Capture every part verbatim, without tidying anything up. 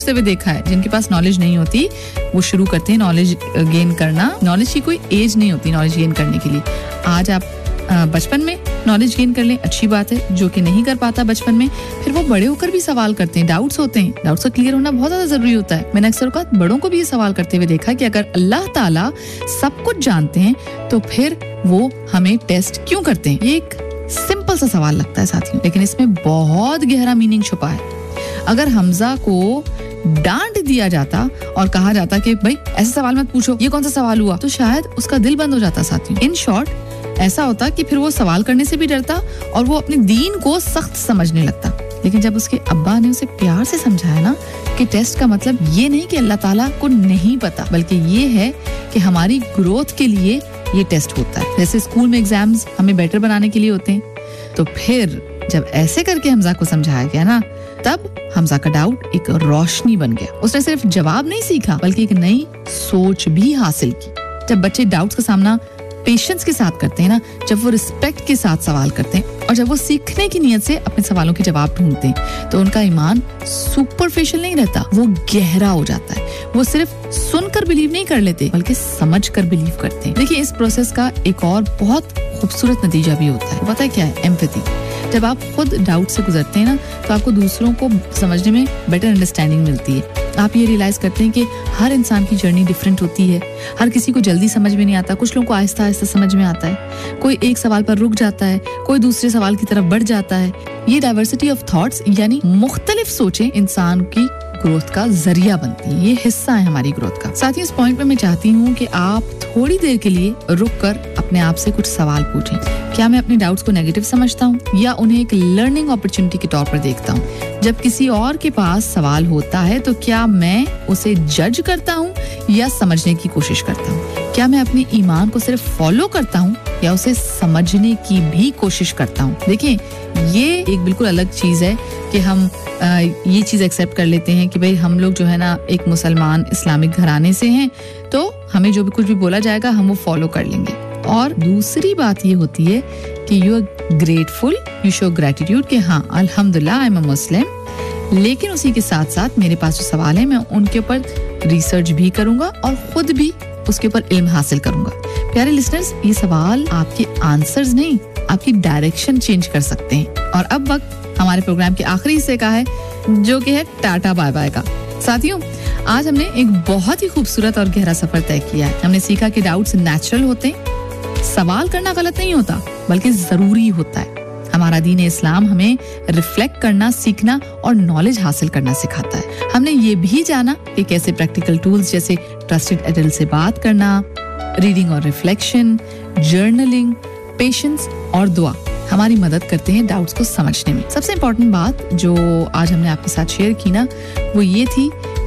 से भी देखा है जिनके पास नॉलेज नहीं होती वो शुरू करते हैं नॉलेज गेन करना. नॉलेज की कोई एज नहीं होती नॉलेज गेन करने के लिए. आज आप बचपन में नॉलेज गेन कर लें अच्छी बात है. जो कि नहीं कर पाता बचपन में फिर वो बड़े होकर भी सवाल करते हैं. डाउट्स होते हैं. डाउट्स का क्लियर होना बहुत ज्यादा जरूरी होता है. मैंने अक्सर वक्त बड़ों को भी ये सवाल करते हुए देखा कि अगर अल्लाह ताला सब कुछ जानते हैं तो फिर वो हमें टेस्ट क्यों करते हैं. ये एक सिंपल सा सवाल लगता है साथियों लेकिन इसमें बहुत गहरा मीनिंग छुपा है. अगर हमजा को डांट दिया जाता और कहा जाता कि भाई ऐसा सवाल मत पूछो ये कौन सा सवाल हुआ तो शायद उसका दिल बंद हो जाता साथियों. इन शॉर्ट ऐसा होता कि फिर वो सवाल करने से भी डरता और वो अपने दीन को सख्त समझने लगता. लेकिन जब उसके अब्बा ने उसे प्यार से समझाया ना कि टेस्ट का मतलब ये नहीं कि अल्लाह ताला को नहीं पता बल्कि ये है कि हमारी ग्रोथ के लिए ये टेस्ट होता है. जैसे स्कूल में एग्जाम्स हमें बेटर बनाने के लिए होते हैं तो फिर जब ऐसे करके हमजा को समझाया गया ना तब हमजा का डाउट एक रोशनी बन गया. उसने सिर्फ जवाब नहीं सीखा बल्कि एक नई सोच भी हासिल की. जब बच्चे डाउट्स का सामना पेशेंस के साथ करते हैं ना जब वो रिस्पेक्ट के साथ सवाल करते हैं और जब वो सीखने की नीयत से अपने सवालों के जवाब ढूंढते हैं तो उनका ईमान सुपरफिशियल नहीं रहता वो गहरा हो जाता है. वो सिर्फ सुनकर बिलीव नहीं कर लेते बल्कि समझकर बिलीव करते हैं. देखिए इस प्रोसेस का एक और बहुत खूबसूरत नतीजा भी होता है. पता है क्या है? एम्पैथी. जब आप खुद डाउट से गुजरते हैं ना तो आपको दूसरों को समझने में बेटर अंडरस्टैंडिंग मिलती है. आप ये रियलाइज करते हैं कि हर इंसान की जर्नी डिफरेंट होती है. हर किसी को जल्दी समझ में नहीं आता. कुछ लोगों को आहिस्ता आहिस्ता समझ में आता है. कोई एक सवाल पर रुक जाता है कोई दूसरे सवाल की तरफ बढ़ जाता है. ये डाइवर्सिटी ऑफ थॉट्स यानी मुख्तलिफ सोचें इंसान की ग्रोथ का जरिया बनती है. ये हिस्सा है हमारी ग्रोथ का. साथ ही इस पॉइंट पे मैं चाहती हूँ कि आप थोड़ी देर के लिए रुक कर अपने आप से कुछ सवाल पूछें. क्या मैं अपने डाउट्स को नेगेटिव समझता हूँ या उन्हें एक लर्निंग अपॉर्चुनिटी के तौर पर देखता हूँ. जब किसी और के पास सवाल होता है तो क्या मैं उसे जज करता हूँ या समझने की कोशिश करता हूँ. क्या मैं अपने ईमान को सिर्फ फॉलो करता हूँ या उसे समझने की भी कोशिश करता हूँ. देखिए ये एक बिल्कुल अलग चीज है कि हम आ, ये चीज एक्सेप्ट कर लेते हैं कि भाई हम लोग जो है ना एक मुसलमान इस्लामिक घराने से हैं तो हमें जो भी कुछ भी बोला जाएगा हम वो फॉलो कर लेंगे. और दूसरी बात ये होती है कि you are grateful you show gratitude कि हाँ अल्हम्दुलिल्लाह आई एम अ मुस्लिम. लेकिन उसी के साथ साथ मेरे पास जो सवाल है मैं उनके ऊपर रिसर्च भी करूंगा और खुद भी उसके ऊपर इल्म हासिल करूंगा. प्यारे लिसनर्स ये सवाल आपके आंसर्स नहीं आपकी डायरेक्शन चेंज कर सकते हैं. और अब वक्त हमारे प्रोग्राम के आखिरी हिस्से का है जो कि है टाटा बाय बाय का. साथियों आज हमने एक बहुत ही खूबसूरत और गहरा सफर तय किया है. हमने सीखा कि डाउट्स नेचुरल होते हैं. सवाल करना गलत नहीं होता बल्कि जरूरी होता है. हमारा दीन इस्लाम हमें रिफ्लेक्ट करना सीखना और नॉलेज हासिल करना सिखाता है. हमने ये भी जाना कि कैसे प्रैक्टिकल टूल्स जैसे ट्रस्टेड एडल्ट से बात करना रीडिंग और रिफ्लेक्शन जर्नलिंग पेशेंस और दुआ हमारी मदद करते हैं डाउट्स को समझने में. सबसे इम्पोर्टेंट बात जो आज हमने आपके साथ शेयर की ना वो ये थी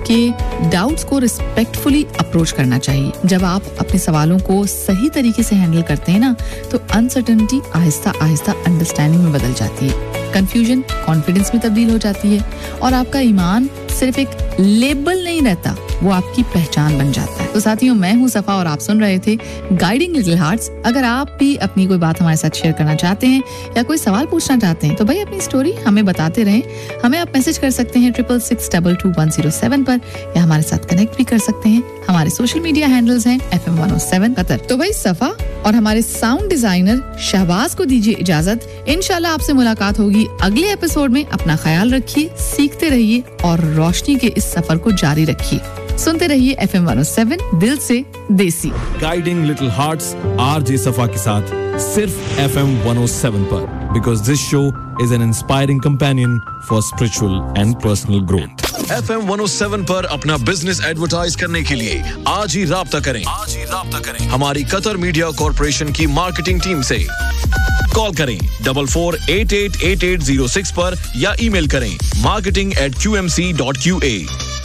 कि डाउट्स को रिस्पेक्टफुली अप्रोच करना चाहिए. जब आप अपने सवालों को सही तरीके से हैंडल करते हैं ना तो अनसर्टेनिटी आहिस्ता आहिस्ता अंडरस्टैंडिंग में बदल जाती है. कंफ्यूजन कॉन्फिडेंस में तब्दील हो जाती है और आपका ईमान सिर्फ एक लेबल नहीं रहता वो आपकी पहचान बन जाता है. तो साथियों मैं हूँ सफा और आप सुन रहे थे गाइडिंग लिटिल हार्ट्स. अगर आप भी अपनी कोई बात हमारे साथ शेयर करना चाहते हैं या कोई सवाल पूछना चाहते हैं तो भाई अपनी स्टोरी हमें बताते रहें. हमें आप मैसेज कर सकते हैं triple six double two one zero seven पर या हमारे साथ कनेक्ट भी कर सकते हैं. हमारे सोशल मीडिया हैंडल्स हैं F M one O seven Qatar. तो भाई सफा और हमारे साउंड डिजाइनर शहबाज को दीजिए इजाजत. इंशाल्लाह आपसे मुलाकात होगी अगले एपिसोड में. अपना ख्याल रखिए सीखते रहिए और रोशनी के इस सफर को जारी रखिए. सुनते रहिए F M one O seven दिल से देसी. गाइडिंग लिटिल हार्ट्स आरजे सफा के साथ सिर्फ F M one O seven पर because this show is an inspiring companion for spiritual and personal growth. F M one O seven पर अपना बिजनेस एडवर्टाइज करने के लिए आज ही राब्ता करें. आज ही राब्ता करें हमारी कतर मीडिया कॉर्पोरेशन की मार्केटिंग टीम से. कॉल करें double four eight eight eight eight zero six पर या ईमेल करें marketing eight Q M C dot Q A.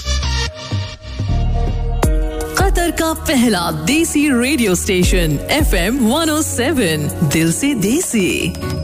Qatar का पहला देसी radio station F M one O seven दिल से देसी.